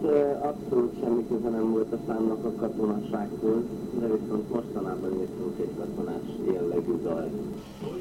abszolút semmi köze nem volt a számnak a katonasághoz, de viszont mostanában írtunk egy katonás jellegű dalt.